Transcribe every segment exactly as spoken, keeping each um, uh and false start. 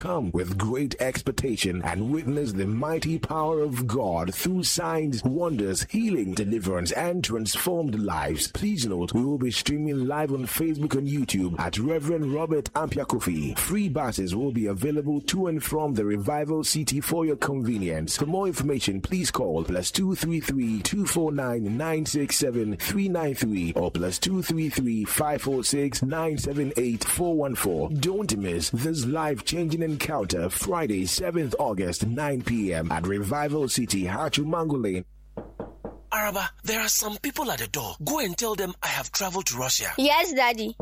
Come with great expectation and witness the mighty power of God through signs, wonders, healing, deliverance, and transformed lives. Please note, we will be streaming live on Facebook and YouTube at Reverend Robert Ampiakofi. Free buses will be available to and from the Revival City for your convenience. For more information, please call plus two three three, two four nine, nine six seven, three nine three or plus two three three, five four six, nine seven eight, four one four. Don't miss this life-changing encounter Friday, seventh August, nine p.m. at Revival City, Hachumangu Lane. Araba, there are some people at the door. Go and tell them I have traveled to Russia. Yes, Daddy.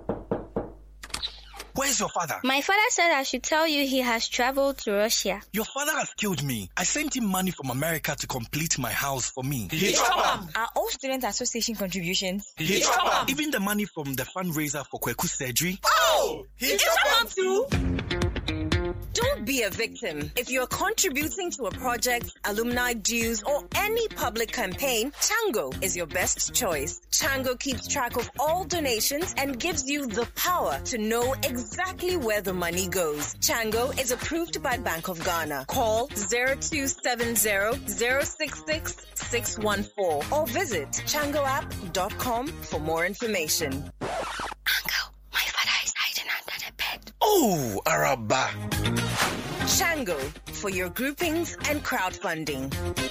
Where's your father? My father said I should tell you he has traveled to Russia. Your father has killed me. I sent him money from America to complete my house for me. He Are all student association contributions? He Even the money from the fundraiser for Kweku's surgery. Oh! He too? Don't be a victim. If you're contributing to a project, alumni dues, or any public campaign, Chango is your best choice. Chango keeps track of all donations and gives you the power to know exactly where the money goes. Chango is approved by Bank of Ghana. Call zero two seven zero, zero six six, six one four or visit chango app dot com for more information. Uncle, my father is hiding under the bed. Oh, Araba. Chango for your groupings and crowdfunding.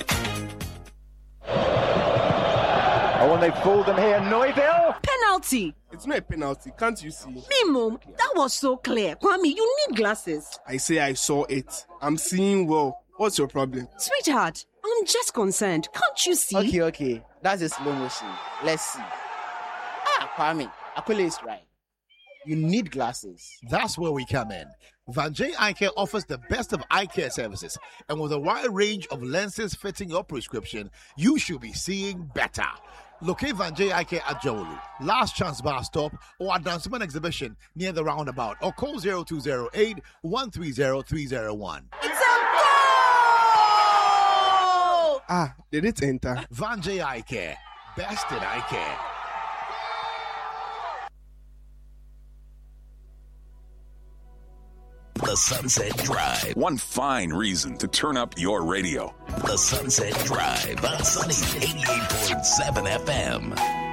Oh, and they fooled them here. Neuville. Penalty. It's not a penalty. Can't you see? Me, Mom, that was so clear. Kwame, you need glasses. I say I saw it. I'm seeing well. What's your problem? Sweetheart, I'm just concerned. Can't you see? Okay, okay. That's a slow motion. Let's see. Ah, Kwame, Akule is right. You need glasses. That's where we come in. Vanjay Eye Care offers the best of eye care services, and with a wide range of lenses fitting your prescription, you should be seeing better. Locate Vanjay Eye Care at Jowolu, Last Chance Bar Stop, or at Danceman Exhibition near the roundabout, or call zero two zero eight, one three zero, three zero one. It's a goal! Ah, did it enter? Vanjay Eye Care, best in eye care. The Sunset Drive. One fine reason to turn up your radio. The Sunset Drive on Sunny eighty-eight point seven F M.